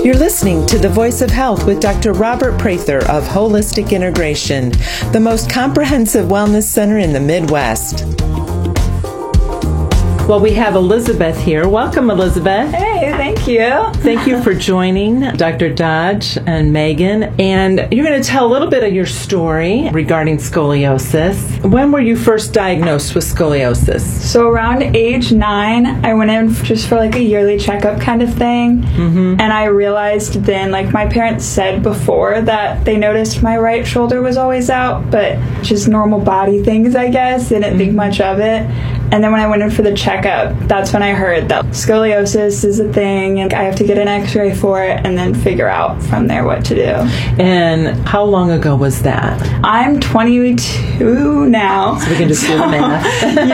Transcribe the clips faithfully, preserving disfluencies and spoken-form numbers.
You're listening to The Voice of Health with Doctor Robert Prather of Holistic Integration, the most comprehensive wellness center in the Midwest. Well, we have Elizabeth here. Welcome, Elizabeth. Hey, thank you. Thank you for joining Doctor Dodge and Megan. And you're going to tell a little bit of your story regarding scoliosis. When were you first diagnosed with scoliosis? So around age nine, I went in just for like a yearly checkup kind of thing. Mm-hmm. And I realized then, like my parents said before, that they noticed my right shoulder was always out, but just normal body things, I guess. They didn't mm-hmm. think much of it. And then when I went in for the checkup, that's when I heard that scoliosis is a thing and I have to get an x-ray for it and then figure out from there what to do. And how long ago was that? I'm twenty-two now. So we can just so, do the math.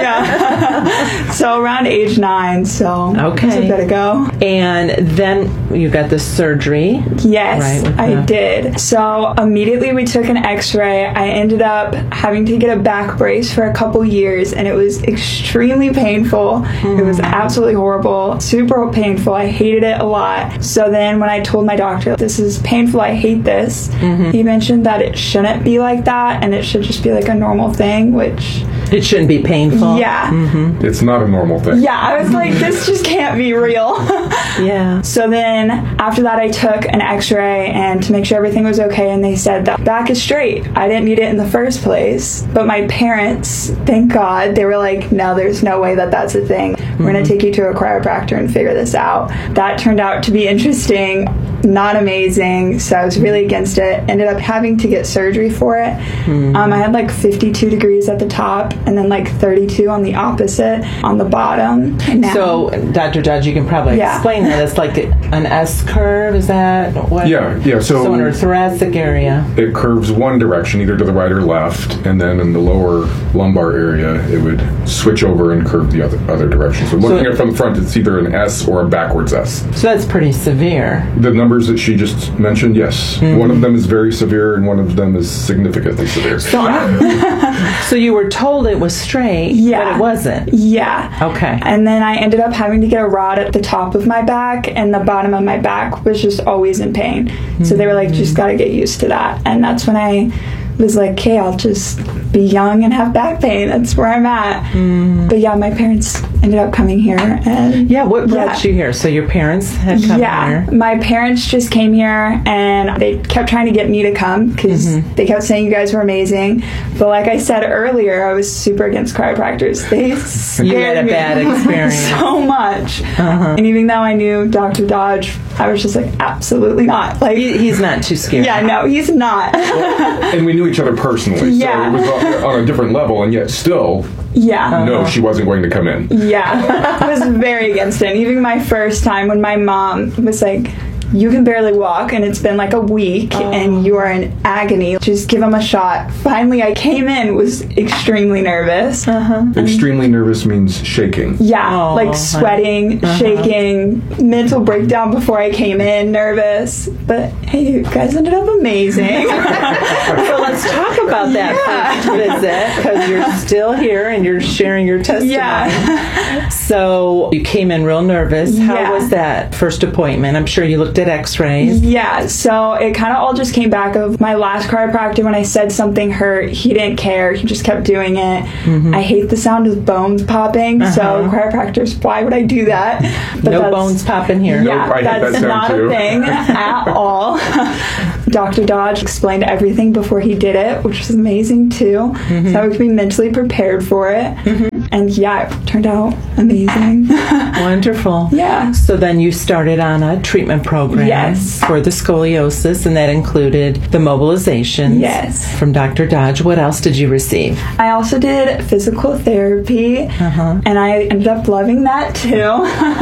Yeah. So around age nine, so okay. It's a bit ago. And then you got the surgery. Yes, right, I the... did. So immediately we took an x-ray. I ended up having to get a back brace for a couple years and it was extremely extremely painful. Mm. It was absolutely horrible, super painful. I hated it a lot. So then when I told my doctor, this is painful, I hate this, mm-hmm. he mentioned that it shouldn't be like that and it should just be like a normal thing, which... It shouldn't be painful? Yeah. Mm-hmm. It's not a normal thing. Yeah, I was like, this just can't be real. Yeah. So then after that, I took an x-ray and to make sure everything was okay, and they said that back is straight. I didn't need it in the first place, but my parents, thank God, they were like, no, there's no way that that's a thing. We're mm-hmm. going to take you to a chiropractor and figure this out. That turned out to be interesting, not amazing, so I was really against it. Ended up having to get surgery for it. Mm-hmm. Um, I had like fifty-two degrees at the top and then like thirty-two on the opposite on the bottom. Now, so, Doctor Dodge, you can probably yeah. explain that. It's like an S curve, is that what? Yeah, yeah. So, so in our thoracic area. It curves one direction, either to the right or left, and then in the lower lumbar area, it would switch over and curve the other other direction. So looking so, at it from the front, it's either an S or a backwards S. So that's pretty severe. The numbers that she just mentioned, yes. Mm-hmm. One of them is very severe and one of them is significantly severe. So, so you were told it was straight, yeah. but it wasn't? Yeah. Okay. And then I ended up having to get a rod at the top of my back, and the bottom of my back was just always in pain. Mm-hmm. So they were like, just got to get used to that. And that's when I was like, okay, I'll just be young and have back pain. That's where I'm at. Mm. But yeah, my parents ended up coming here. And yeah, what brought yeah. you here? So your parents had come yeah, here? Yeah, my parents just came here and they kept trying to get me to come because mm-hmm. they kept saying you guys were amazing. But like I said earlier, I was super against chiropractors. They scared you had a me bad experience. so much. Uh-huh. And even though I knew Doctor Dodge, I was just like, absolutely not. Like he, he's not too scared. Yeah, no, he's not. Well, and we knew each other personally, yeah. so it was on, on a different level, and yet still, yeah, no, she wasn't going to come in. Yeah, I was very against it. Even my first time when my mom was like, you can barely walk and it's been like a week oh. and you are in agony, just give him a shot. Finally, I came in, was extremely nervous. Uh-huh. Extremely nervous means shaking. Yeah, oh, like sweating, uh-huh. shaking, mental breakdown before I came in, nervous. But hey, you guys ended up amazing. So let's talk about that yeah. first visit, because you're still here and you're sharing your testimony. Yeah. So you came in real nervous. How yeah. was that first appointment? I'm sure you looked at x-rays. Yeah, so it kind of all just came back of my last chiropractor. When I said something hurt, he didn't care. He just kept doing it. Mm-hmm. I hate the sound of bones popping, uh-huh. so chiropractors, why would I do that? But no bones popping here. Yeah, nope, I that's hate that not too. a thing at all. Doctor Dodge explained everything before he did it, which was amazing too. Mm-hmm. So I could be mentally prepared for it. Mm-hmm. And yeah, it turned out amazing. Wonderful. Yeah. So then you started on a treatment program yes. for the scoliosis, and that included the mobilizations yes. from Doctor Dodge. What else did you receive? I also did physical therapy, uh-huh. and I ended up loving that too.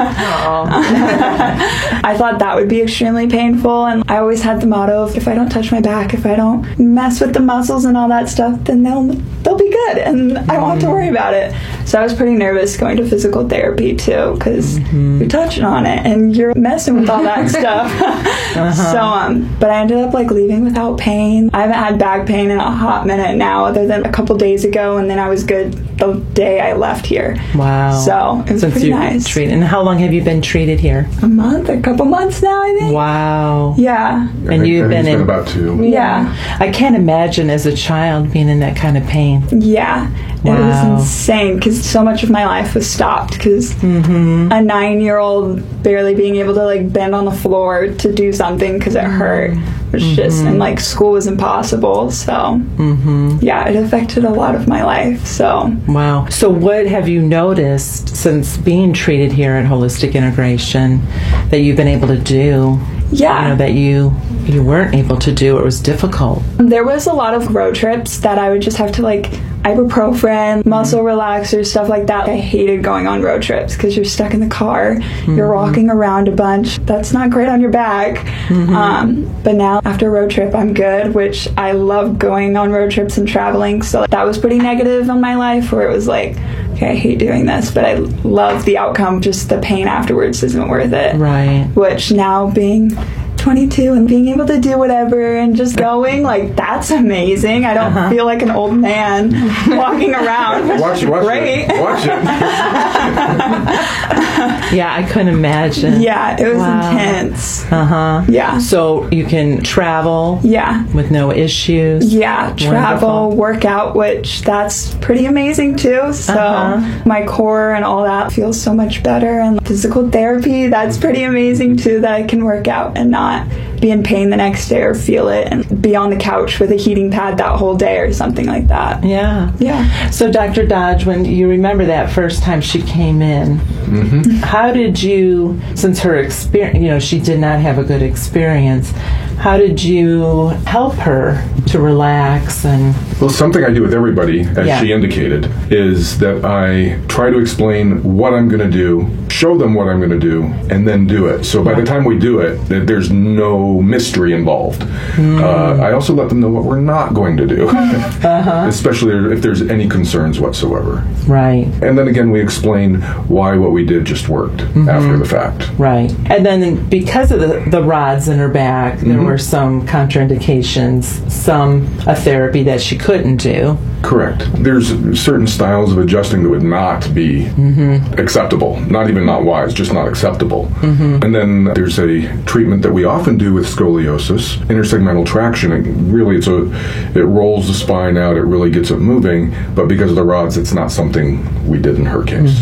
I thought that would be extremely painful, and I always had the motto of, if I don't touch my back, if I don't mess with the muscles and all that stuff, then they'll they'll be good, and mm-hmm. I won't have to worry about it. So I was pretty nervous going to physical therapy too, because mm-hmm. you're touching on it and you're messing with all that stuff. uh-huh. So, um, but I ended up like leaving without pain. I haven't had back pain in a hot minute now, other than a couple days ago, and then I was good the day I left here. Wow. So it was Since pretty you nice. treated, and how long have you been treated here? A month, a couple months now, I think. Wow. Yeah. I And think- you've I think been it's in- about two. Yeah. I can't imagine as a child being in that kind of pain. Yeah. It Wow. was insane because so much of my life was stopped because Mm-hmm. a nine-year-old barely being able to like bend on the floor to do something because it hurt was just, and like school was impossible. So Mm-hmm. yeah, it affected a lot of my life. So Wow. So what have you noticed since being treated here at Holistic Integration that you've been able to do? yeah. You know, that you you weren't able to do, or it was difficult. There was a lot of road trips that I would just have to like ibuprofen, muscle relaxers, stuff like that. I hated going on road trips because you're stuck in the car, Mm-hmm. you're walking around a bunch. That's not great on your back. Mm-hmm. Um, but now after a road trip, I'm good, which I love going on road trips and traveling. So that was pretty negative on my life where it was like, okay, I hate doing this, but I love the outcome. Just the pain afterwards isn't worth it. Right. Which now being twenty-two and being able to do whatever and just going, like, that's amazing. I don't Uh-huh. feel like an old man walking around. Which Watch is it, watch great. it. Watch it. Yeah, I couldn't imagine. Yeah, it was Wow. intense. Uh-huh. Yeah. So you can travel Yeah. with no issues. Yeah, travel, Wonderful. work out, which that's pretty amazing too. So Uh-huh. my core and all that feels so much better. And physical therapy, that's pretty amazing too, that I can work out and not be in pain the next day or feel it and be on the couch with a heating pad that whole day or something like that. Yeah. Yeah. So, Doctor Dodge, when you remember that first time she came in, how did you, since her experience, you know, she did not have a good experience, how did you help her to relax and Well, something I do with everybody, as Yeah. she indicated, is that I try to explain what I'm going to do, show them what I'm going to do, and then do it. So by the time we do it, th- there's no mystery involved. Uh, I also let them know what we're not going to do, especially if there's any concerns whatsoever. right, And then again, we explain why what we did just worked after the fact. right. And then because of the, the rods in her back, there were some contraindications, some a therapy that she couldn't do. Correct. There's certain styles of adjusting that would not be acceptable. Not even not wise, just not acceptable. And then there's a treatment that we often do with scoliosis, intersegmental traction. It really, it's a, it rolls the spine out. It really gets it moving. But because of the rods, it's not something we did in her case.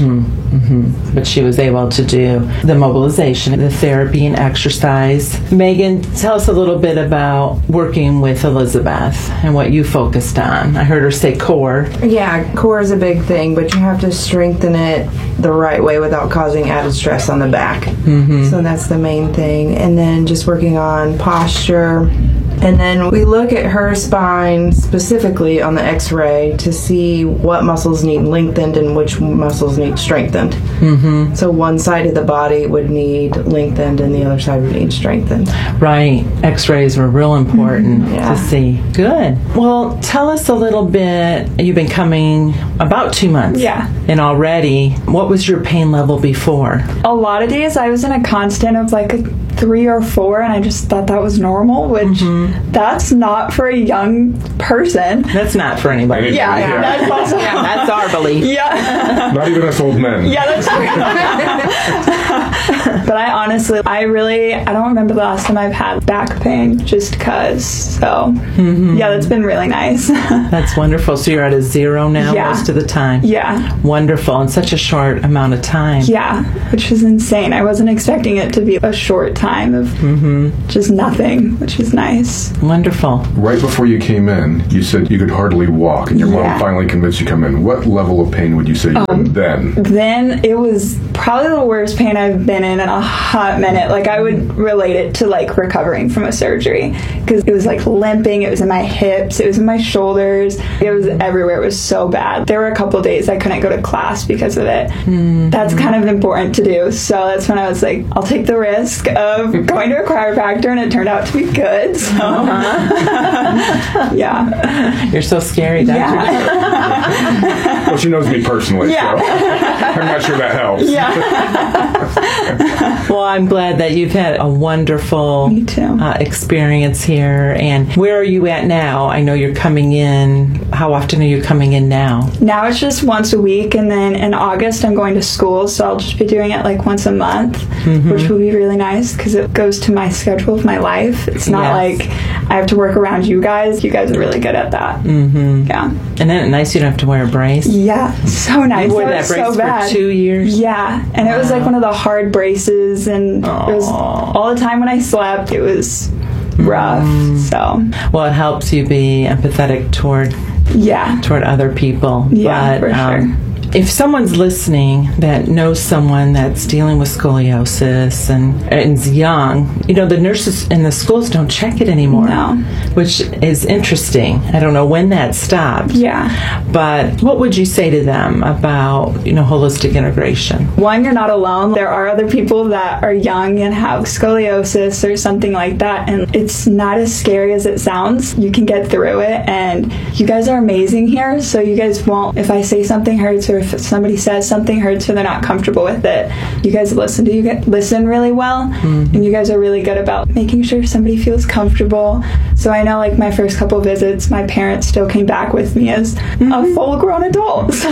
But she was able to do the mobilization, the therapy, and exercise. Megan, tell us a little bit about working with Elizabeth and what you focused on. I heard her say core. Yeah, core is a big thing, but you have to strengthen it the right way without causing added stress on the back. Mm-hmm. So that's the main thing. And then just working on posture. And then we look at her spine specifically on the x-ray to see what muscles need lengthened and which muscles need strengthened. Mm-hmm. So one side of the body would need lengthened and the other side would need strengthened. Right. X-rays were real important Yeah. to see. Good. Well, tell us a little bit. You've been coming about two months. Yeah. And already, what was your pain level before? A lot of days I was in a constant of like a three or four, and I just thought that was normal, which that's not for a young person. That's not for anybody. Yeah, Yeah. that's also. Yeah, that's our belief. Yeah. Not even us old men. Yeah, that's But I honestly, I really, I don't remember the last time I've had back pain just cause. So, yeah, that's been really nice. That's wonderful. So you're at a zero now Yeah. most of the time. Yeah. Wonderful. In such a short amount of time. Yeah, which is insane. I wasn't expecting it to be a short time of just nothing, which is nice. Wonderful. Right before you came in, you said you could hardly walk, and your Yeah. mom finally convinced you to come in. What level of pain would you say you were in then? Then it was probably the worst pain I've been in in a hot minute. Like, I would relate it to like recovering from a surgery because it was like limping. It was in my hips. It was in my shoulders. It was everywhere. It was so bad. There were a couple days I couldn't go to class because of it. That's kind of important to do. So that's when I was like, I'll take the risk of going to a chiropractor, and it turned out to be good. So yeah. You're so scary, Doctor Yeah. Well, she knows me personally, Yeah. so I'm not sure that helps. Yeah. Well, I'm glad that you've had a wonderful Me too. Uh, experience here. And where are you at now? I know you're coming in. How often are you coming in now? Now it's just once a week, and then in August I'm going to school, so I'll just be doing it like once a month, mm-hmm. which will be really nice because it goes to my schedule of my life. It's not yes. like I have to work around you guys. You guys are really good at that. Mm-hmm. Yeah. And then it's nice you don't have to wear a brace. Yeah, so nice. You wore that, that brace so for bad. two years? Yeah, and wow. it was like one of the hard braces, and Aww. it was all the time when I slept, it was rough. Mm. So, well, it helps you be empathetic toward yeah toward other people. Yeah, but, for um, sure. If someone's listening that knows someone that's dealing with scoliosis and, and is young, you know, the nurses in the schools don't check it anymore. No. Which is interesting. I don't know when that stopped. Yeah. But what would you say to them about, you know, holistic integration? One, you're not alone. There are other people that are young and have scoliosis or something like that, and it's not as scary as it sounds. You can get through it, and you guys are amazing here, so you guys won't, if I say something hurts or if somebody says something hurts or they're not comfortable with it, you guys listen to you get, listen really well, mm-hmm. and you guys are really good about making sure somebody feels comfortable. So I know, like, my first couple visits, my parents still came back with me as mm-hmm. a full-grown adult. So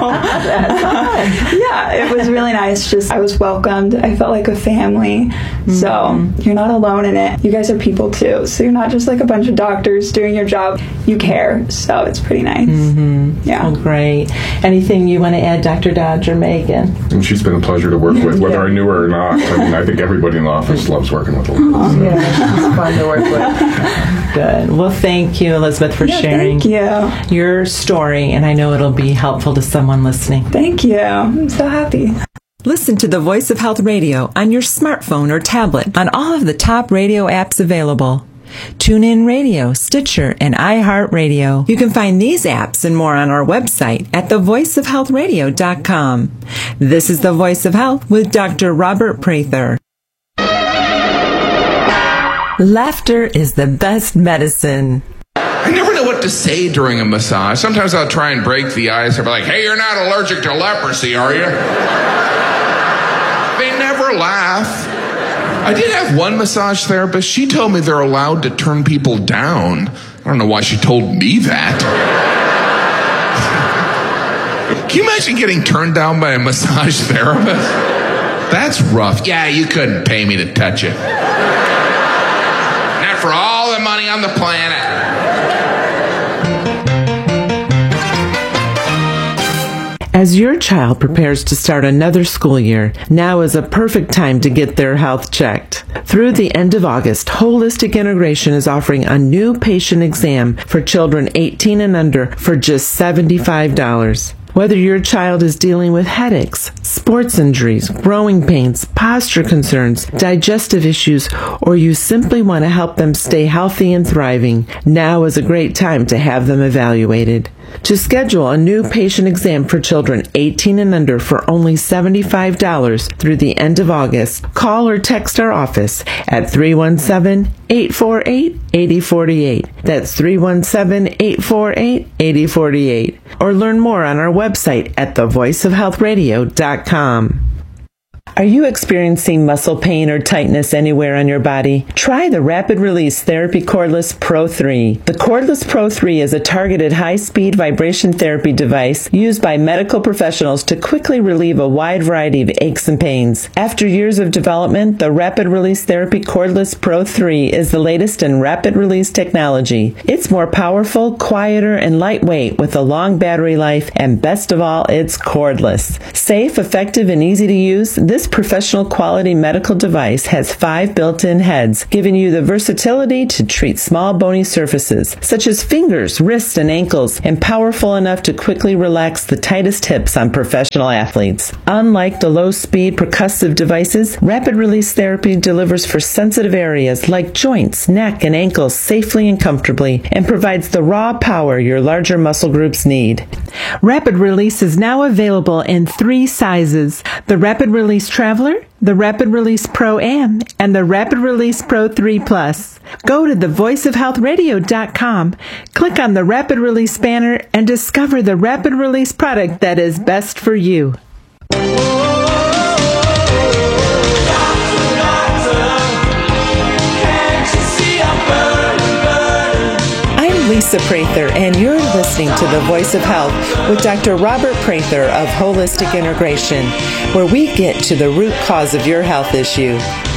that's fun. Yeah, it was really nice. Just I was welcomed. I felt like a family. Mm-hmm. So you're not alone in it. You guys are people too. So you're not just like a bunch of doctors doing your job. You care. So it's pretty nice. Mm-hmm. Yeah. Oh, great. Anything you want to add, Doctor Dodge or Megan? And she's been a pleasure to work with, whether yeah. I knew her or not. I mean, I think everybody in the office loves working with her. Oh, so. Yeah, she's fun to work with. Good. Well, thank you, Elizabeth, for yeah, sharing thank you. your story, and I know it'll be helpful to someone listening. Thank you. I'm so happy. Listen to the Voice of Health Radio on your smartphone or tablet on all of the top radio apps available. TuneIn Radio, Stitcher, and iHeartRadio. You can find these apps and more on our website at the voice of health radio dot com. This is The Voice of Health with Doctor Robert Prather. Laughter is the best medicine. I never know what to say during a massage. Sometimes I'll try and break the ice. I'll be like, hey, you're not allergic to leprosy, are you? They never laugh. I did have one massage therapist. She told me they're allowed to turn people down. I don't know why she told me that. Can you imagine getting turned down by a massage therapist? That's rough. Yeah, you couldn't pay me to touch you. Not for all the money on the planet. As your child prepares to start another school year, now is a perfect time to get their health checked. Through the end of August, Holistic Integration is offering a new patient exam for children eighteen and under for just seventy-five dollars. Whether your child is dealing with headaches, sports injuries, growing pains, posture concerns, digestive issues, or you simply want to help them stay healthy and thriving, now is a great time to have them evaluated. To schedule a new patient exam for children eighteen and under for only seventy-five dollars through the end of August, call or text our office at three one seven, eight four eight, eight zero four eight. That's three one seven, eight four eight, eight zero four eight. Or learn more on our website at the voice of health radio dot com. Are you experiencing muscle pain or tightness anywhere on your body? Try the Rapid Release Therapy Cordless Pro three. The Cordless Pro three is a targeted high-speed vibration therapy device used by medical professionals to quickly relieve a wide variety of aches and pains. After years of development, the Rapid Release Therapy Cordless Pro three is the latest in rapid release technology. It's more powerful, quieter, and lightweight with a long battery life, and best of all, it's cordless. Safe, effective, and easy to use, this professional quality medical device has five built-in heads, giving you the versatility to treat small bony surfaces, such as fingers, wrists, and ankles, and powerful enough to quickly relax the tightest hips on professional athletes. Unlike the low-speed percussive devices, rapid release therapy delivers for sensitive areas like joints, neck, and ankles safely and comfortably, and provides the raw power your larger muscle groups need. Rapid Release is now available in three sizes: the Rapid Release Traveler, the Rapid Release Pro-Am, and the Rapid Release Pro three Plus. Go to the voice of health radio dot com, click on the Rapid Release banner, and discover the Rapid Release product that is best for you. Lisa Prather, and you're listening to The Voice of Health with Doctor Robert Prather of Holistic Integration, where we get to the root cause of your health issue.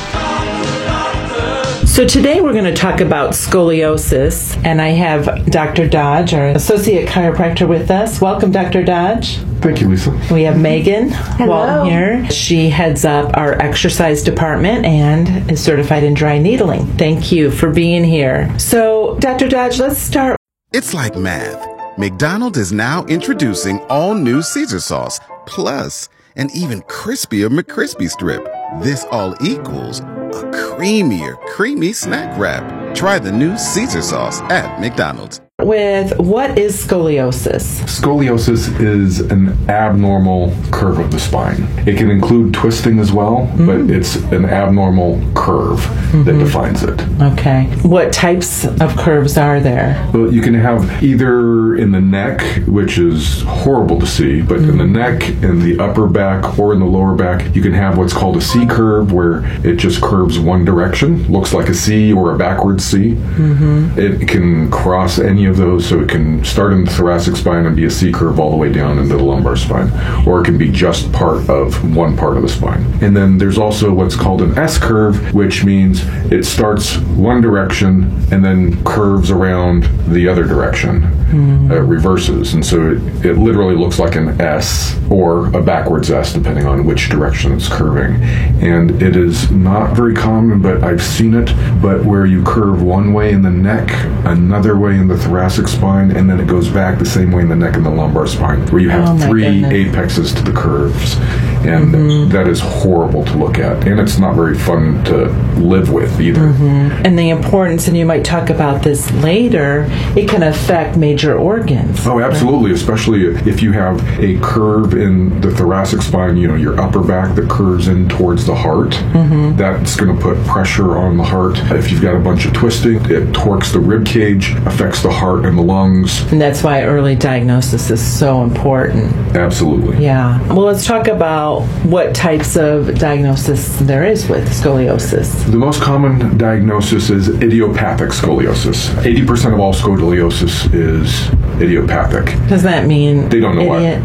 So today we're going to talk about scoliosis, and I have Doctor Dodge, our associate chiropractor, with us. Welcome, Doctor Dodge. Thank you, Lisa. We have Megan Hello. Walton here. She heads up our exercise department and is certified in dry needling. Thank you for being here. So, Doctor Dodge, let's start. It's like math. McDonald's is now introducing all new Caesar sauce, plus an even crispier McCrispy strip. This all equals a creamier, creamy snack wrap. Try the new Caesar sauce at McDonald's. With what is scoliosis? Scoliosis is an abnormal curve of the spine. It can include twisting as well, mm-hmm. but it's an abnormal curve mm-hmm. that defines it. Okay. What types of curves are there? Well, you can have either in the neck, which is horrible to see, but mm-hmm. in the neck, in the upper back, or in the lower back, you can have what's called a C curve, where it just curves one direction, looks like a C or a backwards C. Mm-hmm. It can cross any of those, so it can start in the thoracic spine and be a C curve all the way down into the lumbar spine, or it can be just part of one part of the spine. And then there's also what's called an S curve, which means it starts one direction and then curves around the other direction. Mm. Uh, reverses, and so it, it literally looks like an S or a backwards S, depending on which direction it's curving. And it is not very common, but I've seen it, but where you curve one way in the neck, another way in the thoracic spine, and then it goes back the same way in the neck and the lumbar spine, where you have oh three goodness. apexes to the curves. And mm-hmm. that is horrible to look at, and it's not very fun to live with either. Mm-hmm. And the importance, and you might talk about this later, it can affect major organs. Oh, absolutely, right? Especially if you have a curve in the thoracic spine, you know, your upper back that curves in towards the heart. Mm-hmm. That's going to put pressure on the heart. If you've got a bunch of twisting, it torques the rib cage, affects the heart and the lungs. And that's why early diagnosis is so important. Absolutely. Yeah. Well, let's talk about what types of diagnosis there is with scoliosis. The most common diagnosis is idiopathic scoliosis. eighty percent of all scoliosis is idiopathic. Does that mean they don't know idiot? Why?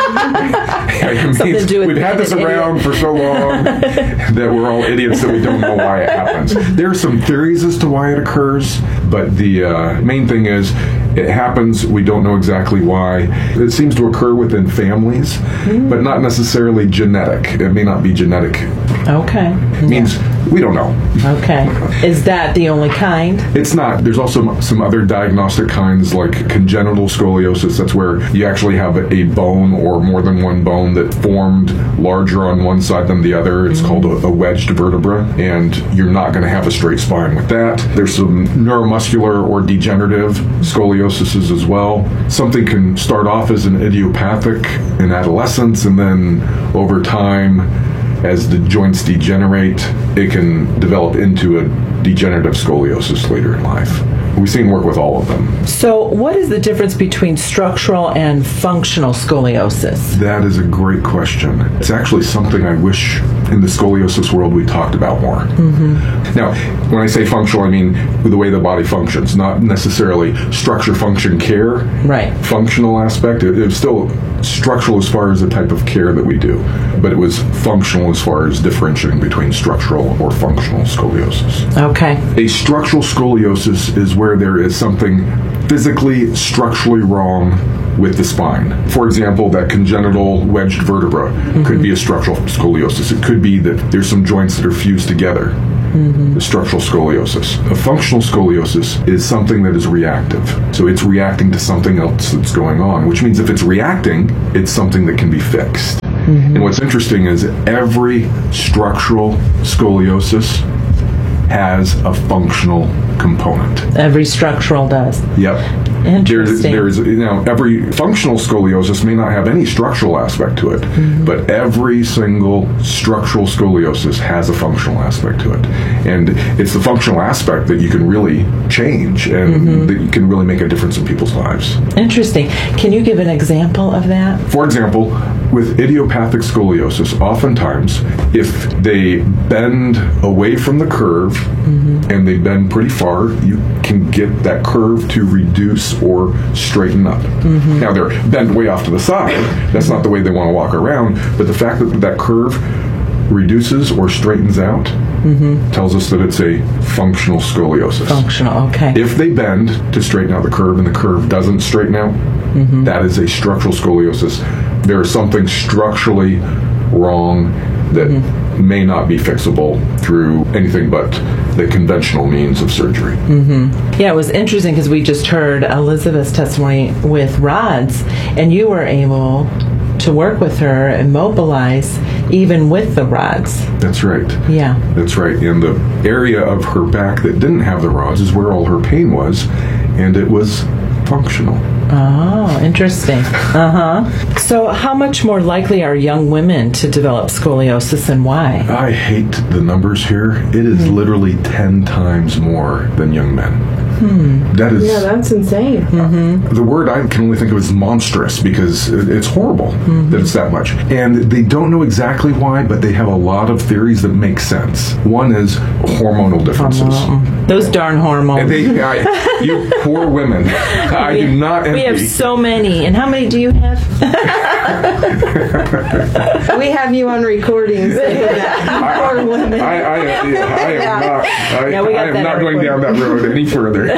Yeah. It Something means to do with we've had this idiot. around for so long that we're all idiots that we don't know why it happens. There are some theories as to why it occurs, but the uh, main thing is it happens. We don't know exactly why. It seems to occur within families, mm. but not necessarily genetic. It may not be genetic. Okay. It means we don't know. Okay. Is that the only kind? It's not. There's also some other diagnostic kinds like congenital scoliosis. That's where you actually have a bone or more than one bone that formed larger on one side than the other. It's mm-hmm. called a, a wedged vertebra, and you're not going to have a straight spine with that. There's some neuromuscular or degenerative scoliosis as well. Something can start off as an idiopathic in adolescence, and then over time, as the joints degenerate, it can develop into a degenerative scoliosis later in life. We've seen work with all of them. So what is the difference between structural and functional scoliosis? That is a great question. It's actually something I wish in the scoliosis world we talked about more. Mm-hmm. Now, when I say functional, I mean the way the body functions, not necessarily structure, function, care. Right. Functional aspect. It, it's still structural as far as the type of care that we do, but it was functional as far as differentiating between structural or functional scoliosis. Okay. A structural scoliosis is where there is something physically, structurally wrong with the spine. For example, that congenital wedged vertebra mm-hmm. could be a structural scoliosis. It could be that there's some joints that are fused together. Mm-hmm. The structural scoliosis. A functional scoliosis is something that is reactive. So it's reacting to something else that's going on, which means if it's reacting, it's something that can be fixed. Mm-hmm. And what's interesting is every structural scoliosis has a functional component. Every structural does. Yep. Interesting. There's, there's, you know, every functional scoliosis may not have any structural aspect to it, mm-hmm. but every single structural scoliosis has a functional aspect to it. And it's the functional aspect that you can really change and mm-hmm. that you can really make a difference in people's lives. Interesting. Can you give an example of that? For example, with idiopathic scoliosis, oftentimes, if they bend away from the curve and they bend pretty far, you can get that curve to reduce or straighten up. Now they're bent way off to the side. That's not the way they want to walk around, but the fact that that curve reduces or straightens out tells us that it's a functional scoliosis. Functional, okay. If they bend to straighten out the curve and the curve doesn't straighten out, that is a structural scoliosis. There is something structurally wrong that may not be fixable through anything but the conventional means of surgery. Yeah, it was interesting because we just heard Elizabeth's testimony with rods, and you were able to work with her and mobilize even with the rods. That's right. Yeah. That's right. And the area of her back that didn't have the rods is where all her pain was, and it was functional. Oh, interesting. Uh-huh. So how much more likely are young women to develop scoliosis and why? I hate the numbers here. It is mm-hmm. literally ten times more than young men. Hmm. That is, yeah, that's insane. Mm-hmm. The word I can only think of is monstrous because it's horrible mm-hmm. that it's that much. And they don't know exactly why, but they have a lot of theories that make sense. One is hormonal differences. Hormone. Those darn hormones. And they, I, you poor women. I we, do not envy. We have so many. And how many do you have? We have you on recording saying that. You poor women. I, I, I, I am not, I, yeah, we got I am that not going recording. down that road any further.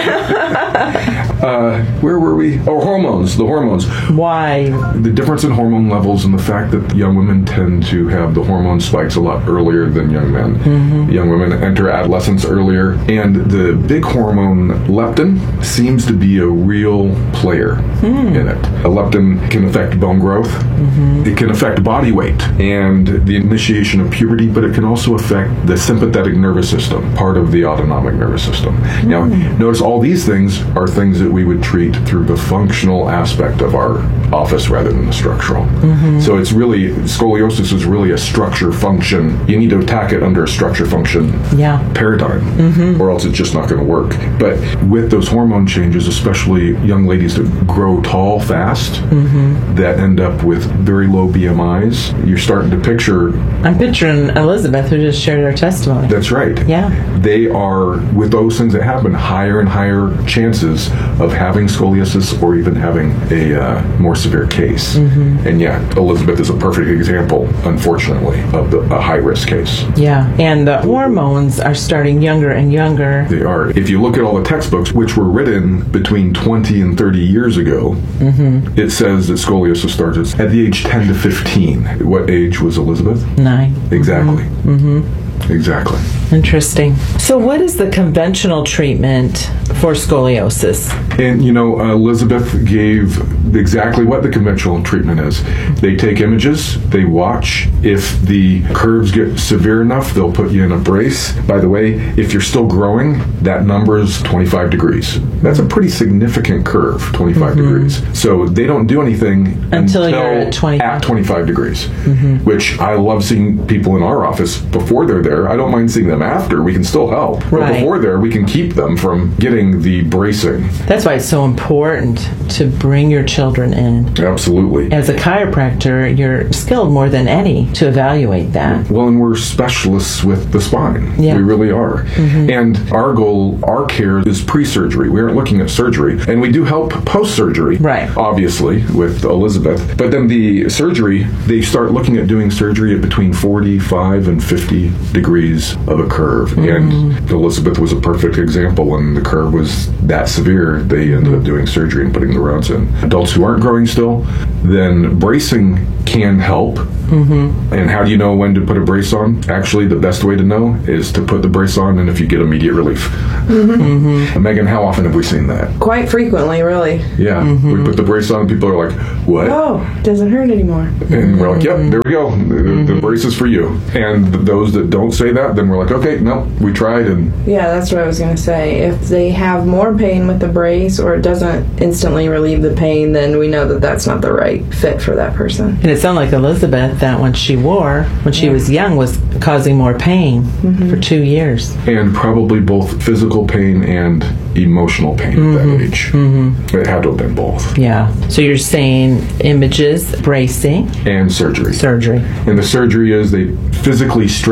uh, where were we? Oh, hormones. The hormones. Why? The difference in hormone levels and the fact that young women tend to have the hormone spikes a lot earlier than young men. Mm-hmm. Young women enter adolescence earlier. And the big hormone leptin seems to be a real player mm. in it. A leptin can affect bone growth. Mm-hmm. It can affect body weight and the initiation of puberty, but it can also affect the sympathetic nervous system, part of the autonomic nervous system. Mm. Now, notice all these things are things that we would treat through the functional aspect of our office rather than the structural. Mm-hmm. So it's really, scoliosis is really a structure function. You need to attack it under a structure function yeah. paradigm, mm-hmm. or else it's just not going to work. But with those hormone changes, especially young ladies that grow tall fast, mm-hmm. that end up with very low B M Is, you're starting to picture... I'm picturing Elizabeth, who just shared her testimony. That's right. Yeah. They are, with those things that happen, higher and higher chances of having scoliosis or even having a uh, more severe case. Mm-hmm. And yeah, Elizabeth is a perfect example, unfortunately, of the, a high-risk case. Yeah, and the hormones are starting younger and younger. They are. If you look at all the textbooks, which were written between twenty and thirty years ago, mm-hmm. it says that scoliosis starts at the age ten to fifteen. What age was Elizabeth? Nine. Exactly. Mm-hmm. Mm-hmm. Exactly. Interesting. So what is the conventional treatment for scoliosis? And, you know, Elizabeth gave exactly what the conventional treatment is. They take images, they watch. If the curves get severe enough, they'll put you in a brace. By the way, if you're still growing, that number is twenty-five degrees. That's a pretty significant curve, twenty-five mm-hmm. degrees. So they don't do anything until, until you're at twenty-five, at twenty-five degrees, mm-hmm. which I love seeing people in our office before they're there. I don't mind seeing them after. We can still help. But right. before there, we can keep them from getting the bracing. That's why it's so important to bring your children in. Absolutely. As a chiropractor, you're skilled more than any to evaluate that. Well, and we're specialists with the spine. Yeah. We really are. Mm-hmm. And our goal, our care is pre-surgery. We aren't looking at surgery. And we do help post-surgery, right. obviously, with Elizabeth. But then the surgery, they start looking at doing surgery at between forty-five and fifty degrees of a curve. Mm-hmm. And Elizabeth was a perfect example. When the curve was that severe, they ended up doing surgery and putting the rods in. Adults who aren't growing still, then bracing can help. Mm-hmm. And how do you know when to put a brace on? Actually, the best way to know is to put the brace on and if you get immediate relief. Mm-hmm. Mm-hmm. Megan, how often have we seen that? Quite frequently, really. Yeah. Mm-hmm. We put the brace on and people are like, what? Oh, it doesn't hurt anymore. And we're like, yep, there we go. The, mm-hmm. the brace is for you. And those that don't say that, then we're like, okay, no, we tried. And yeah, that's what I was going to say. If they have more pain with the brace or it doesn't instantly relieve the pain, then we know that that's not the right fit for that person. And it sounded like Elizabeth, that one she wore when she yeah. was young was causing more pain mm-hmm. for two years. And probably both physical pain and emotional pain mm-hmm. at that age. Mm-hmm. It had to have been both. Yeah. So you're saying images, bracing. And surgery. Surgery. And the surgery is they physically straighten the spine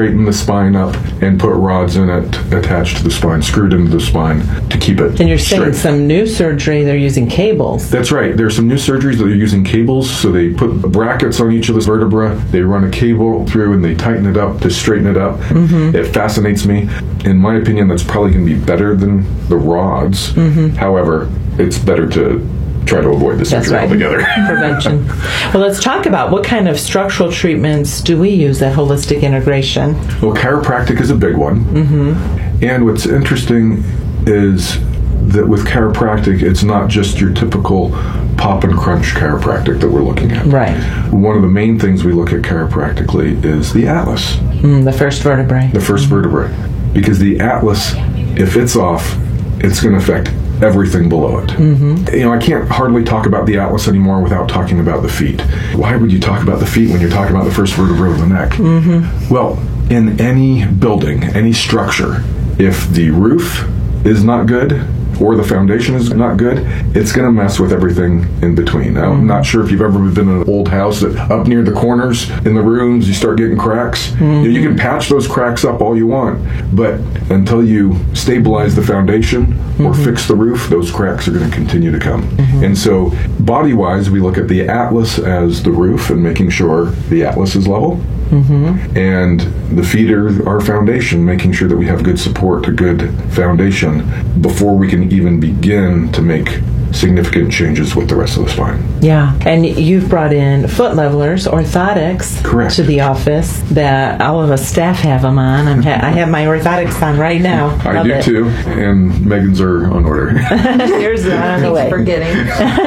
spine up and put rods in it attached to the spine, screwed into the spine to keep it And you're saying straight. some new surgery, they're using cables. That's right. There's some new surgeries that are using cables, so they put brackets on each of the vertebrae, they run a cable through and they tighten it up to straighten it up. Mm-hmm. It fascinates me. In my opinion, that's probably going to be better than the rods. Mm-hmm. However, it's better to try to avoid the surgery right. altogether. Prevention. Well, let's talk about what kind of structural treatments do we use at Holistic Integration? Well, chiropractic is a big one. Mm-hmm. And what's interesting is that with chiropractic, it's not just your typical pop and crunch chiropractic that we're looking at. Right. One of the main things we look at chiropractically is the atlas, Mm, the first vertebrae. the first vertebrae. Because the atlas, if it's off, it's going to affect everything below it. Mm-hmm. You know, I can't hardly talk about the atlas anymore without talking about the feet. Why would you talk about the feet when you're talking about the first vertebra of the neck? Mm-hmm. Well, in any building, any structure, if the roof is not good or the foundation is not good, it's going to mess with everything in between. Now, I'm not sure if you've ever been in an old house that up near the corners in the rooms, you start getting cracks. Mm-hmm. You can patch those cracks up all you want, but until you stabilize the foundation or mm-hmm. fix the roof, those cracks are going to continue to come. Mm-hmm. And so, body-wise, we look at the atlas as the roof and making sure the atlas is level. Mm-hmm. And the feet are our foundation, making sure that we have good support, a good foundation before we can even begin to make significant changes with the rest of the spine. Yeah, and you've brought in foot levelers, orthotics, Correct. to the office that all of us staff have them on. I'm ha- I have my orthotics on right now. I Love do it. too, and Megan's are on order. Yours is on the way. Forgetting.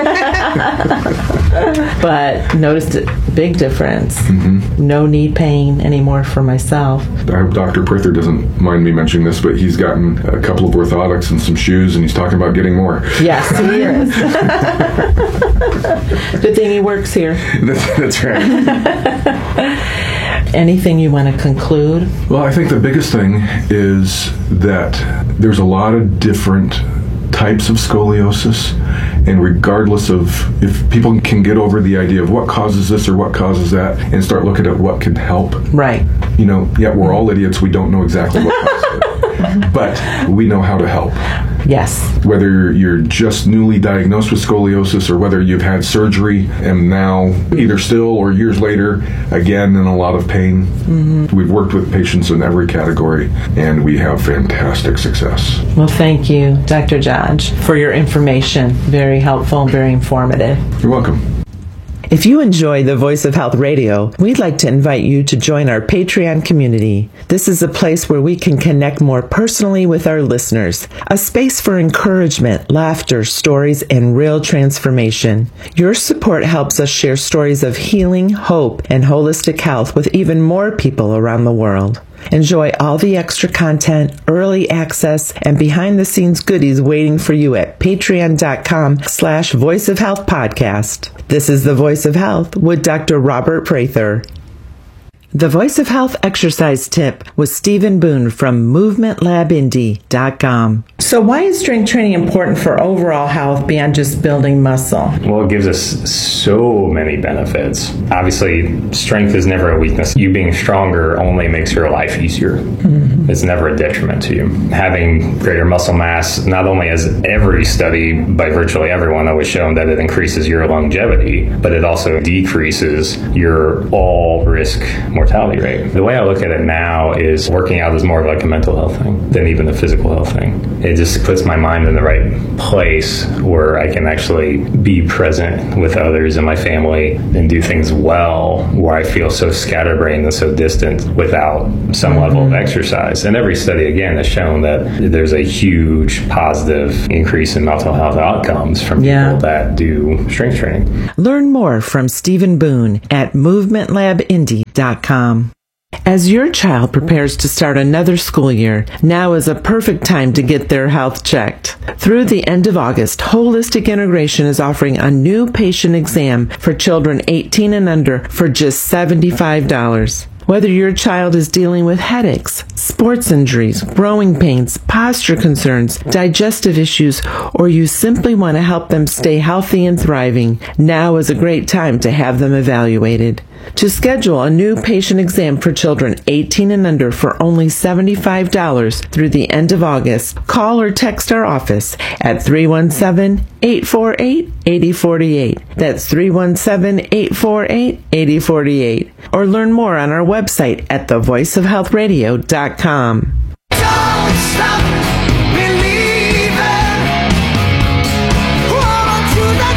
But noticed a big difference. Mm-hmm. No knee pain anymore for myself. I hope Doctor Prither doesn't mind me mentioning this, but he's gotten a couple of orthotics and some shoes, and he's talking about getting more. Yes, he is. Good thing he works here. That's, that's right. Anything you want to conclude? Well, I think the biggest thing is that there's a lot of different types of scoliosis, and regardless of if people can get over the idea of what causes this or what causes that and start looking at what can help. Right. You know, yeah, we're all idiots. We don't know exactly what causes it, but we know how to help. Yes. Whether you're just newly diagnosed with scoliosis or whether you've had surgery and now either still or years later, again, in a lot of pain. Mm-hmm. We've worked with patients in every category, and we have fantastic success. Well, thank you, Doctor Judge, for your information. Very helpful, very informative. You're welcome. If you enjoy the Voice of Health Radio, we'd like to invite you to join our Patreon community. This is a place where we can connect more personally with our listeners, a space for encouragement, laughter, stories, and real transformation. Your support helps us share stories of healing, hope, and holistic health with even more people around the world. Enjoy all the extra content, early access, and behind-the-scenes goodies waiting for you at patreon.com slash Voice of Health podcast. This is The Voice of Health with Doctor Robert Prather. The Voice of Health exercise tip was Stephen Boone from movement lab indy dot com. So why is strength training important for overall health beyond just building muscle? Well, it gives us so many benefits. Obviously, strength is never a weakness. You being stronger only makes your life easier. Mm-hmm. It's never a detriment to you. Having greater muscle mass not only has every study by virtually everyone always shown that it increases your longevity, but it also decreases your all-risk mortality rate. The way I look at it now is working out is more of like a mental health thing than even a physical health thing. It just puts my mind in the right place where I can actually be present with others and my family and do things well, where I feel so scatterbrained and so distant without some mm-hmm. level of exercise. And every study, again, has shown that there's a huge positive increase in mental health outcomes from yeah. people that do strength training. Learn more from Stephen Boone at movement lab indy dot com. As your child prepares to start another school year, now is a perfect time to get their health checked. Through the end of August, Holistic Integration is offering a new patient exam for children eighteen and under for just seventy-five dollars. Whether your child is dealing with headaches, sports injuries, growing pains, posture concerns, digestive issues, or you simply want to help them stay healthy and thriving, now is a great time to have them evaluated. To schedule a new patient exam for children eighteen and under for only seventy-five dollars through the end of August, call or text our office at three one seven, eight four eight, eight zero four eight. That's three one seven, eight four eight, eight zero four eight. Or learn more on our website at the voice of health radio dot com. Don't stop believing. Hold on to that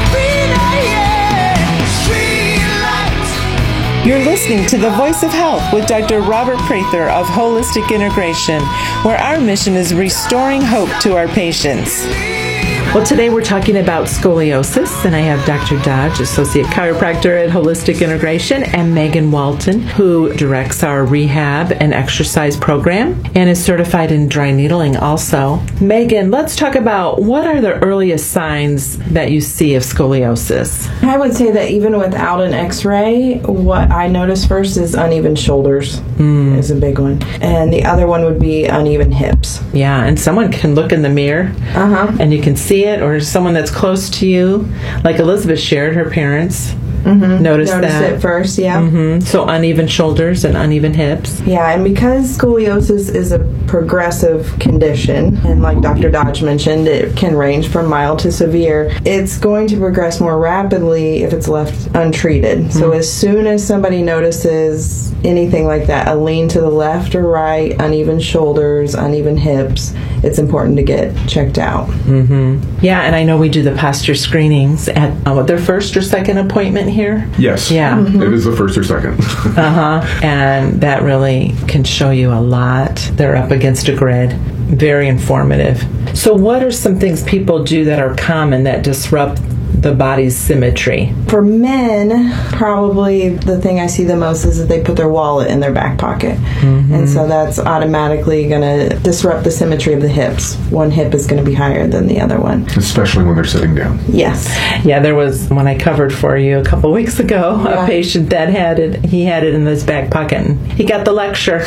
You're listening to The Voice of Health with Doctor Robert Prather of Holistic Integration, where our mission is restoring hope to our patients. Well, today we're talking about scoliosis, and I have Doctor Dodge, Associate Chiropractor at Holistic Integration, and Megan Walton, who directs our rehab and exercise program and is certified in dry needling also. Megan, let's talk about what are the earliest signs that you see of scoliosis? I would say that even without an x-ray, what I notice first is uneven shoulders mm. is a big one. And the other one would be uneven hips. Yeah, and someone can look in the mirror uh-huh. and you can see it, or someone that's close to you, like Elizabeth shared, her parents mm-hmm. noticed Notice that. it first, yeah. Mm-hmm. So uneven shoulders and uneven hips. Yeah, and because scoliosis is a progressive condition, and like Doctor Dodge mentioned, it can range from mild to severe, it's going to progress more rapidly if it's left untreated. Mm-hmm. So as soon as somebody notices anything like that, a lean to the left or right, uneven shoulders, uneven hips, it's important to get checked out. Mm-hmm. Yeah, and I know we do the posture screenings at uh, their first or second appointment here. Yes. Yeah. Mm-hmm. It is the first or second. uh-huh. And that really can show you a lot. They're up against a grid. Very informative. So what are some things people do that are common that disrupt the body's symmetry? For men, probably the thing I see the most is that they put their wallet in their back pocket. Mm-hmm. And so that's automatically going to disrupt the symmetry of the hips. One hip is going to be higher than the other one. Especially when they're sitting down. Yes. Yeah, there was, when I covered for you a couple weeks ago, yeah. a patient that had it, he had it in his back pocket and he got the lecture.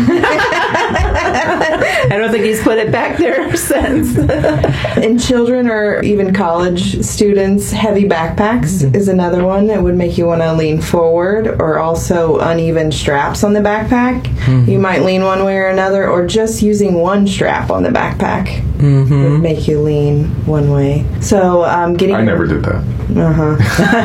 I don't think he's put it back there since. In children or even college students, heavy backpacks mm-hmm. is another one that would make you want to lean forward, or also uneven straps on the backpack. Mm-hmm. You might lean one way or another, or just using one strap on the backpack mm-hmm. would make you lean one way. So um, getting... I never did that. Uh-huh.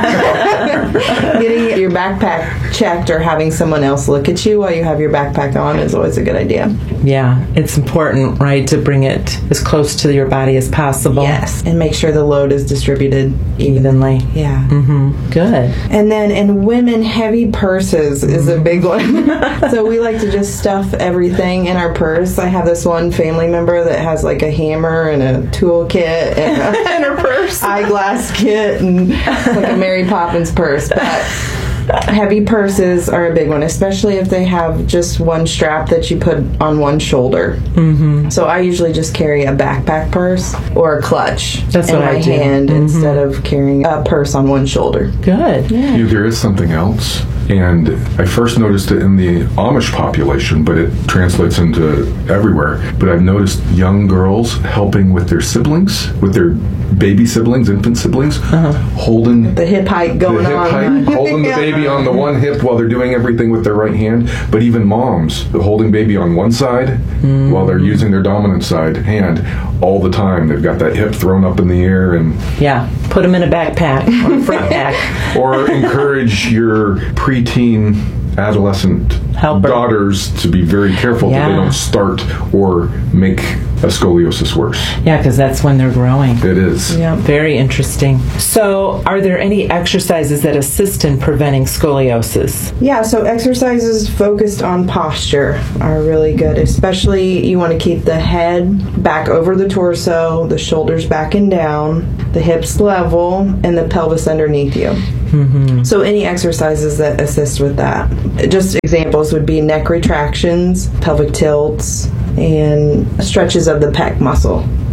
Getting your backpack checked or having someone else look at you while you have your backpack on is always a good idea. Yeah, it's important, right, to bring it as close to your body as possible. Yes, and make sure the load is distributed evenly. Yeah. Mm-hmm. Good. And then in women, heavy purses is a big one. So we like to just stuff everything in our purse. I have this one family member that has like a hammer and a tool kit and a, in her purse, eyeglass kit, and like a Mary Poppins purse. But heavy purses are a big one, especially if they have just one strap that you put on one shoulder. Mm-hmm. So I usually just carry a backpack purse or a clutch That's in what my I do. hand Mm-hmm. instead of carrying a purse on one shoulder. Good. Yeah. You know, there is something else, and I first noticed it in the Amish population, but it translates into everywhere. But I've noticed young girls helping with their siblings, with their baby siblings, infant siblings, uh-huh. holding the hip height going the hip on, height, holding the baby on the one hip while they're doing everything with their right hand. But even moms holding baby on one side mm. while they're using their dominant side hand all the time. They've got that hip thrown up in the air, and yeah, put them in a backpack or a front pack. Or encourage your preteen adolescent Helper. daughters to be very careful yeah. that they don't start or make a scoliosis worse. Yeah, because that's when they're growing. It is. Yeah, very interesting. So, are there any exercises that assist in preventing scoliosis? Yeah, so exercises focused on posture are really good, especially you want to keep the head back over the torso, the shoulders back and down, the hips level, and the pelvis underneath you. Mm-hmm. So any exercises that assist with that. Just examples would be neck retractions, pelvic tilts, and stretches of the pec muscle.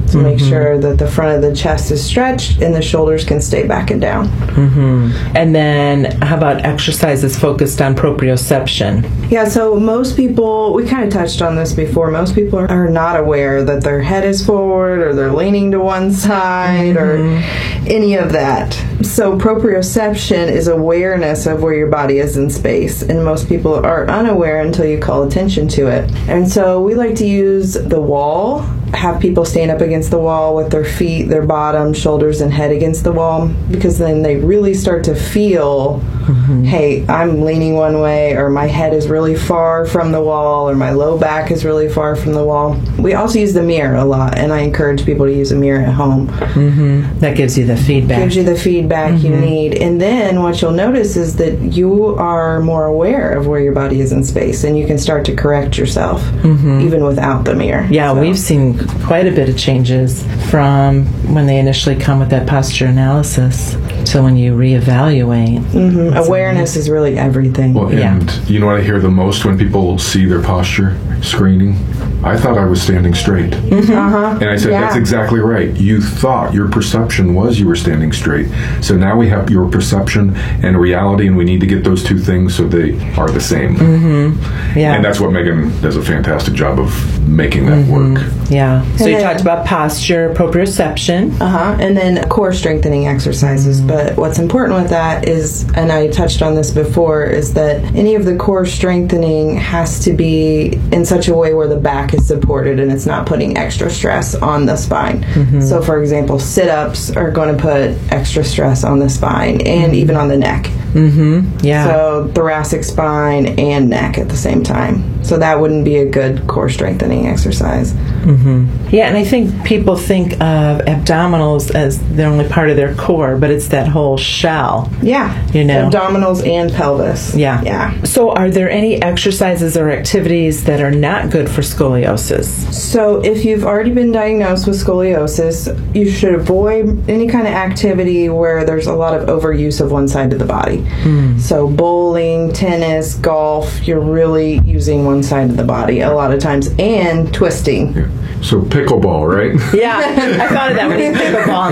to make sure that the front of the chest is stretched and the shoulders can stay back and down. Mm-hmm. And then how about exercises focused on proprioception? Yeah, so most people, we kind of touched on this before, most people are, are not aware that their head is forward or they're leaning to one side mm-hmm. or any of that. So proprioception is awareness of where your body is in space, and most people are unaware until you call attention to it. And so we like to use the wall, have people stand up against the wall with their feet, their bottom, shoulders, and head against the wall, because then they really start to feel, mm-hmm. hey, I'm leaning one way, or my head is really far from the wall, or my low back is really far from the wall. We also use the mirror a lot, and I encourage people to use a mirror at home. Mm-hmm. That gives you the feedback. Gives you the feedback mm-hmm. you need. And then what you'll notice is that you are more aware of where your body is in space, and you can start to correct yourself, mm-hmm. even without the mirror. Yeah, so. We've seen quite a bit of changes from when they initially come with that posture analysis to when you reevaluate. Mm-hmm. Awareness amazing. Is really everything. Well, and yeah. you know what I hear the most when people see their posture screening? I thought I was standing straight. Mm-hmm. Uh-huh. And I said, yeah. that's exactly right. You thought, your perception was you were standing straight. So now we have your perception and reality, and we need to get those two things so they are the same. Mm-hmm. Yeah. And that's what Megan does a fantastic job of making that mm-hmm. work. Yeah. So and you then, talked about posture, proprioception. Uh-huh. And then core strengthening exercises. Mm-hmm. But what's important with that is, and I touched on this before, is that any of the core strengthening has to be in such a way where the back is supported and it's not putting extra stress on the spine. Mm-hmm. So for example, sit-ups are going to put extra stress on the spine and mm-hmm. even on the neck. Mm-hmm. Yeah. So thoracic spine and neck at the same time. So that wouldn't be a good core strengthening exercise. Mm-hmm. Yeah, and I think people think of abdominals as the only part of their core, but it's that whole shell. Yeah. You know, abdominals and pelvis. Yeah. Yeah. So are there any exercises or activities that are not good for scoliosis? So if you've already been diagnosed with scoliosis, you should avoid any kind of activity where there's a lot of overuse of one side of the body. Mm. So bowling, tennis, golf, you're really using one side of the body a lot of times, and twisting. Yeah. So pickleball, right? Yeah, I thought of that when you pickleball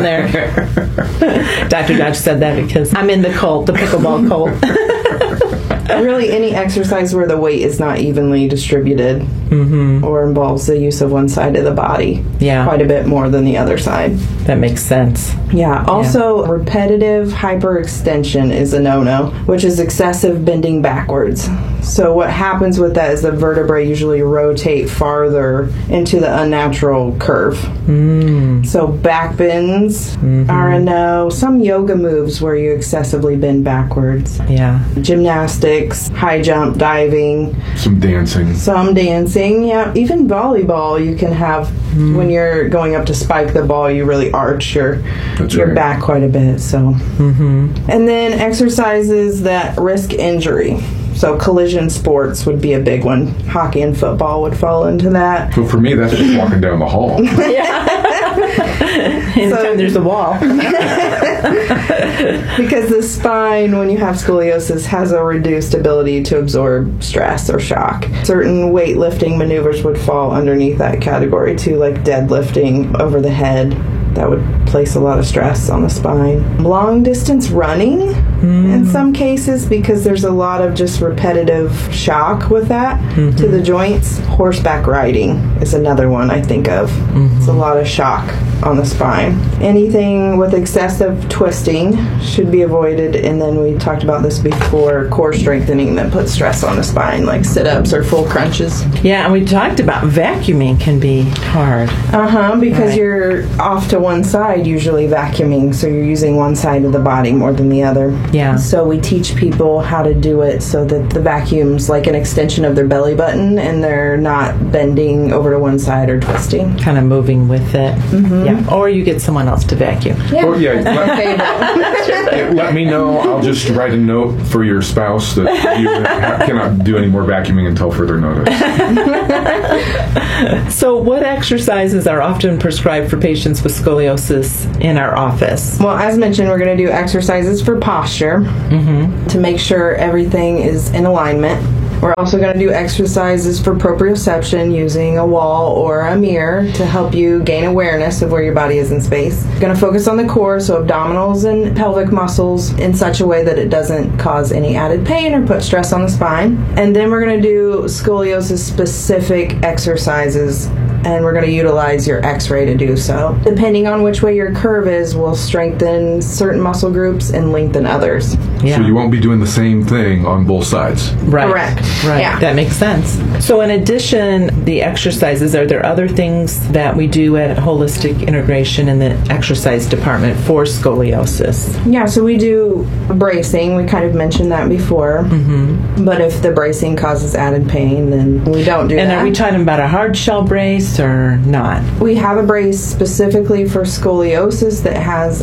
in there. Doctor Dodge said that because I'm in the cult, the pickleball cult. Really, any exercise where the weight is not evenly distributed mm-hmm. or involves the use of one side of the body yeah. quite a bit more than the other side. That makes sense. Yeah. Also, yeah. repetitive hyperextension is a no-no, which is excessive bending backwards. So what happens with that is the vertebrae usually rotate farther into the unnatural curve. Mm. So back bends mm-hmm. are a no. Some yoga moves where you excessively bend backwards. Yeah. Gymnastics, high jump, diving. Some dancing. Some dancing, yeah. Even volleyball you can have mm. when you're going up to spike the ball, you really arch your, your right. back quite a bit. So, mm-hmm. And then exercises that risk injury. So collision sports would be a big one. Hockey and football would fall into that. But for me, that's just walking down the hall. Anytime so, there's a wall. Because the spine, when you have scoliosis, has a reduced ability to absorb stress or shock. Certain weightlifting maneuvers would fall underneath that category too, like deadlifting over the head. That would place a lot of stress on the spine. Long distance running mm. in some cases, because there's a lot of just repetitive shock with that mm-hmm. to the joints. Horseback riding is another one I think of. Mm-hmm. It's a lot of shock on the spine. Anything with excessive twisting should be avoided. And then we talked about this before, core strengthening that puts stress on the spine, like sit-ups or full crunches. Yeah, and we talked about vacuuming can be hard. Uh-huh, because right. you're off to one side usually vacuuming, so you're using one side of the body more than the other. Yeah. So we teach people how to do it so that the vacuum's like an extension of their belly button and they're not bending over to one side or twisting. Kind of moving with it. Mm-hmm. Yeah. Or you get someone else to vacuum. Yeah. Or, yeah let, let me know. I'll just write a note for your spouse that you ha- cannot do any more vacuuming until further notice. So what exercises are often prescribed for patients with scoliosis in our office? Well, as mentioned, we're going to do exercises for posture mm-hmm. to make sure everything is in alignment. We're also going to do exercises for proprioception using a wall or a mirror to help you gain awareness of where your body is in space. We're going to focus on the core, so abdominals and pelvic muscles, in such a way that it doesn't cause any added pain or put stress on the spine. And then we're going to do scoliosis specific exercises, and we're going to utilize your x-ray to do so. Depending on which way your curve is, we'll strengthen certain muscle groups and lengthen others. Yeah. So you won't be doing the same thing on both sides. Right. Correct. Right. Yeah. That makes sense. So in addition, the exercises, are there other things that we do at Holistic Integration in the exercise department for scoliosis? Yeah, so we do bracing. We kind of mentioned that before. Mm-hmm. But if the bracing causes added pain, then we don't do and that. are we talking about a hard shell brace or not? We have a brace specifically for scoliosis that has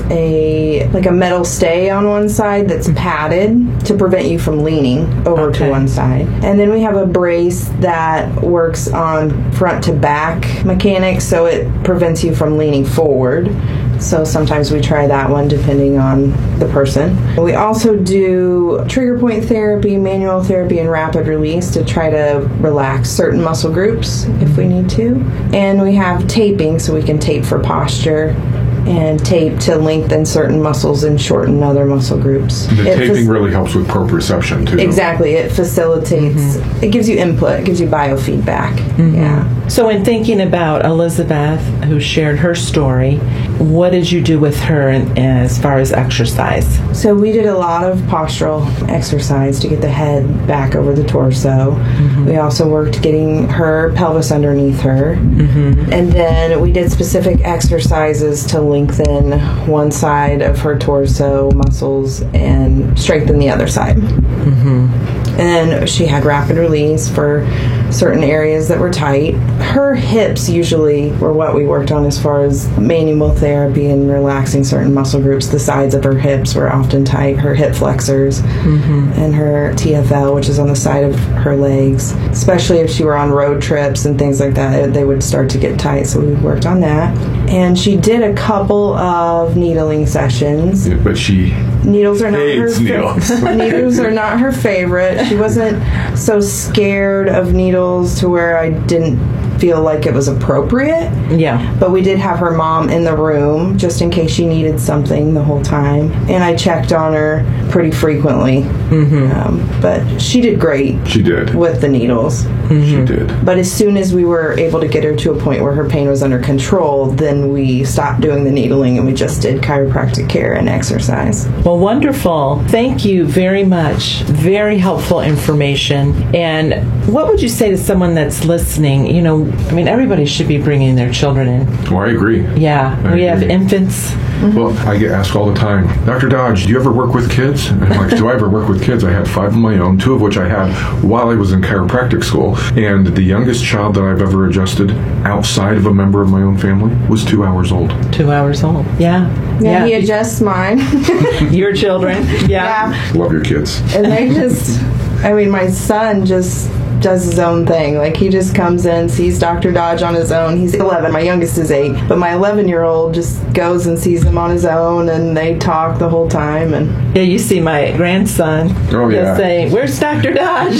a like a metal stay on one side that's padded to prevent you from leaning over Okay. to one side. And then we have a brace that works on front to back mechanics, so it prevents you from leaning forward. So sometimes we try that one depending on the person. We also do trigger point therapy, manual therapy, and rapid release to try to relax certain muscle groups if we need to. And we have taping, so we can tape for posture and tape to lengthen certain muscles and shorten other muscle groups. The It taping fac- really helps with proprioception too. Exactly. It facilitates, it gives you input, it gives you biofeedback. Yeah. So in thinking about Elizabeth, who shared her story, what did you do with her in, as far as exercise? So we did a lot of postural exercise to get the head back over the torso. Mm-hmm. We also worked getting her pelvis underneath her. Mm-hmm. And then we did specific exercises to lengthen one side of her torso muscles and strengthen the other side. Mm-hmm. And then she had rapid release for certain areas that were tight. Her hips usually were what we worked on as far as manual therapy and relaxing certain muscle groups. The sides of her hips were often tight, her hip flexors, mm-hmm. and her T F L, which is on the side of her legs. Especially if she were on road trips and things like that, they would start to get tight, so we worked on that. And she did a couple of needling sessions. Yeah, but she Needles are not her hates needles. fa- needles are not her favorite. She wasn't so scared of needles to where I didn't feel like it was appropriate. Yeah. But we did have her mom in the room just in case she needed something the whole time. And I checked on her pretty frequently. Mm-hmm. Um, but she did great She did. with the needles. She did. But as soon as we were able to get her to a point where her pain was under control, then we stopped doing the needling and we just did chiropractic care and exercise. Well, wonderful. Thank you very much. Very helpful information. And what would you say to someone that's listening? You know, I mean, everybody should be bringing their children in. Oh, I agree. Yeah. I we have agree. infants. Well, I get asked all the time, Doctor Dodge, do you ever work with kids? And I'm like, do I ever work with kids? I had five of my own, two of which I had while I was in chiropractic school. And the youngest child that I've ever adjusted outside of a member of my own family was two hours old. Two hours old. Yeah. Yeah, he adjusts mine. Your children. Yeah. Yeah. Love your kids. And they just, I mean, my son just does his own thing. Like, he just comes in, sees Doctor Dodge on his own. He's eleven. My youngest is eight. But my eleven-year-old just goes and sees him on his own, and they talk the whole time. And Yeah, you see my grandson. Oh, He'll yeah. say, "Where's Doctor Dodge?"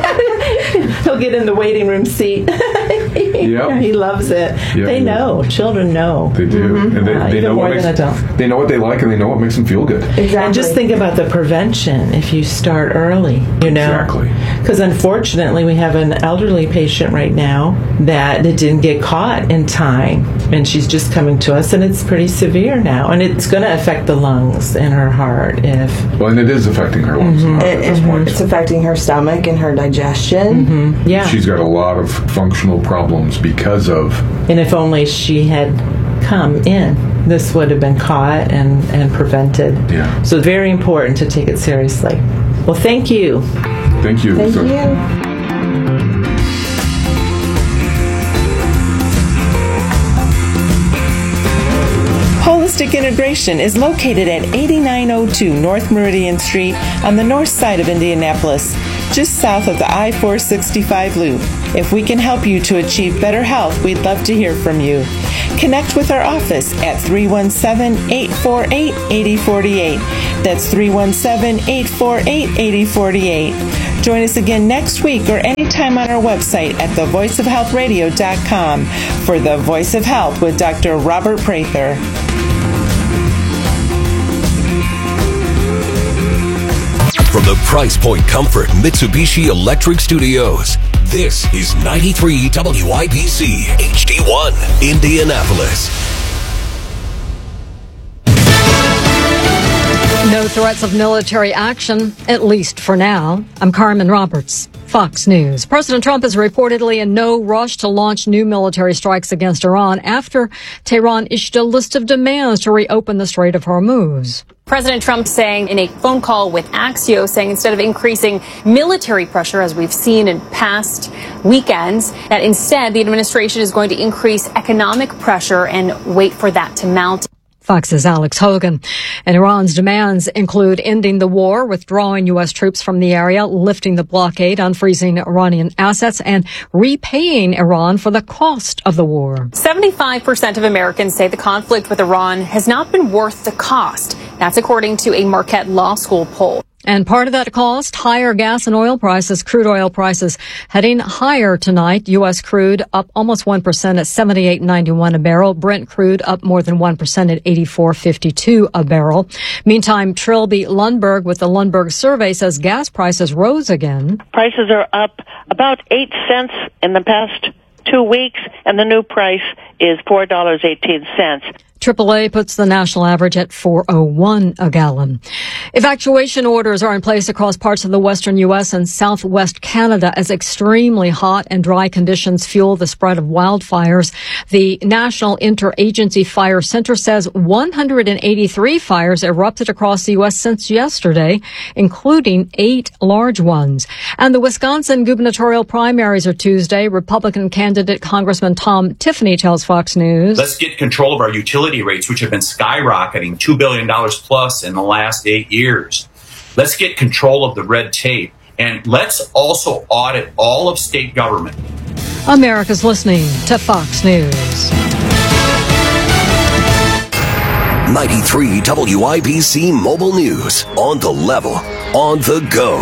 He'll get in the waiting room seat. Yep. He loves it. Yeah, they yeah. know. Children know. They do. And they, Uh, they even know more what than makes, adults. they know what they like and they know what makes them feel good. exactly. And just think about the prevention if you start early, you know. Exactly. Because unfortunately, we have an elderly patient right now that it didn't get caught in time. And she's just coming to us, and it's pretty severe now. And it's going to affect the lungs and her heart if... Well, and it is affecting her lungs Mm-hmm. at It, this it- point. it's affecting her stomach and her digestion. Yeah. She's got a lot of functional problems because of... And if only she had come in, this would have been caught and, and prevented. Yeah. So it's very important to take it seriously. Well, thank you. Thank you. Thank So- you. Holistic Integration is located at eighty-nine oh two North Meridian Street on the north side of Indianapolis, just south of the I four sixty-five loop. If we can help you to achieve better health, we'd love to hear from you. Connect with our office at three one seven, eight four eight, eight oh four eight. That's three one seven, eight four eight, eight oh four eight. Join us again next week or anytime on our website at the voice of health radio dot com for The Voice of Health with Doctor Robert Prather. From the Price Point Comfort Mitsubishi Electric Studios, this is ninety-three W I B C H D one, Indianapolis. No threats of military action, at least for now. I'm Carmen Roberts, Fox News. President Trump is reportedly in no rush to launch new military strikes against Iran after Tehran issued a list of demands to reopen the Strait of Hormuz. President Trump saying in a phone call with Axios, saying instead of increasing military pressure, as we've seen in past weekends, that instead the administration is going to increase economic pressure and wait for that to mount. Fox's Alex Hogan. And Iran's demands include ending the war, withdrawing U S troops from the area, lifting the blockade, unfreezing Iranian assets, and repaying Iran for the cost of the war. seventy-five percent of Americans say the conflict with Iran has not been worth the cost. That's according to a Marquette Law School poll. And part of that cost, higher gas and oil prices, crude oil prices heading higher tonight. U S crude up almost one percent at seventy-eight ninety-one a barrel. Brent crude up more than one percent at eighty-four fifty-two a barrel. Meantime, Trilby Lundberg with the Lundberg survey says gas prices rose again. Prices are up about eight cents in the past two weeks, and the new price is four dollars and eighteen cents. triple A puts the national average at four oh one a gallon. Evacuation orders are in place across parts of the western U S and southwest Canada as extremely hot and dry conditions fuel the spread of wildfires. The National Interagency Fire Center says one hundred eighty-three fires erupted across the U S since yesterday, including eight large ones. And the Wisconsin gubernatorial primaries are Tuesday. Republican candidate Congressman Tom Tiffany tells Fox News, let's get control of our utility rates, which have been skyrocketing two billion dollars plus in the last eight years. Let's get control of the red tape, and let's also audit all of state government. America's listening to Fox News. ninety-three W I B C Mobile News. On the level, on the go.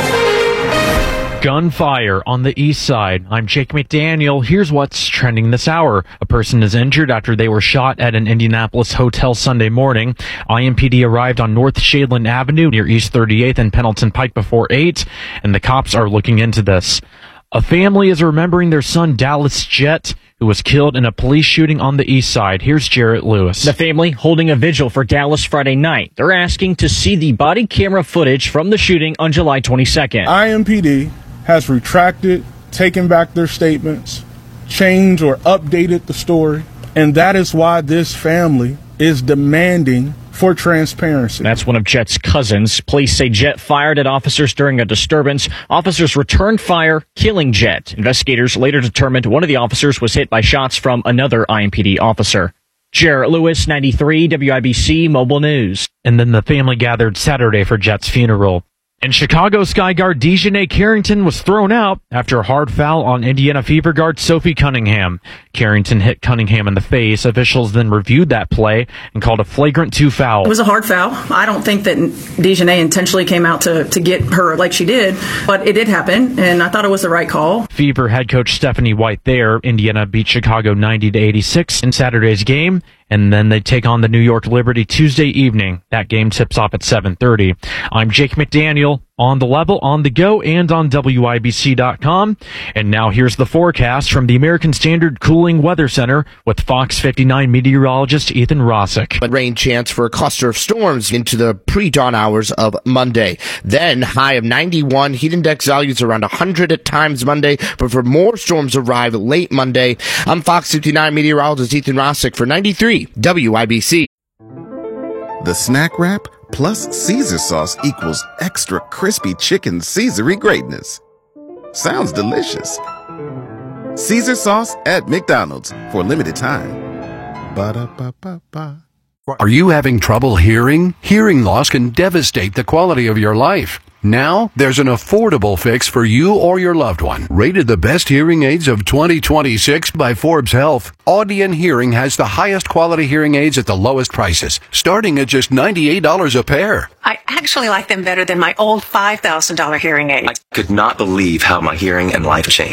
Gunfire on the east side. I'm Jake McDaniel. Here's what's trending this hour. A person is injured after they were shot at an Indianapolis hotel Sunday morning. I M P D arrived on North Shadeland Avenue near East thirty-eighth and Pendleton Pike before eight, and the cops are looking into this. A family is remembering their son Dallas Jett, who was killed in a police shooting on the east side. Here's Jarrett Lewis. The family holding a vigil for Dallas Friday night. They're asking to see the body camera footage from the shooting on July twenty-second. I M P D has retracted, taken back their statements, changed or updated the story, and that is why this family is demanding for transparency. That's one of Jett's cousins. Police say Jett fired at officers during a disturbance. Officers returned fire, killing Jett. Investigators later determined one of the officers was hit by shots from another I M P D officer. Jarrett Lewis, ninety-three W I B C Mobile News. And then the family gathered Saturday for Jett's funeral. In Chicago, Sky guard Dejanay Carrington was thrown out after a hard foul on Indiana Fever guard Sophie Cunningham. Carrington hit Cunningham in the face. Officials then reviewed that play and called a flagrant two foul. It was a hard foul. I don't think that Dejanay intentionally came out to, to get her like she did, but it did happen, and I thought it was the right call. Fever head coach Stephanie White there. Indiana beat Chicago ninety to eighty-six in Saturday's game, and then they take on the New York Liberty Tuesday evening. That game tips off at seven thirty. I'm Jake McDaniel. On the level, on the go, and on W I B C dot com. And now here's the forecast from the American Standard Cooling Weather Center with Fox fifty-nine meteorologist Ethan Rosick. But rain chance for a cluster of storms into the pre-dawn hours of Monday. Then high of ninety-one, heat index values around one hundred at times Monday, but for more storms arrive late Monday. I'm Fox fifty-nine meteorologist Ethan Rosick for ninety-three W I B C. The snack wrap plus Caesar sauce equals extra crispy chicken Caesar-y greatness. Sounds delicious. Caesar sauce at McDonald's for a limited time. Ba-da-ba-ba-ba. Are you having trouble hearing? Hearing loss can devastate the quality of your life. Now, there's an affordable fix for you or your loved one. Rated the best hearing aids of twenty twenty-six by Forbes Health, Audion Hearing has the highest quality hearing aids at the lowest prices, starting at just ninety-eight dollars a pair. I actually like them better than my old five thousand dollars hearing aids. I could not believe how my hearing and life changed.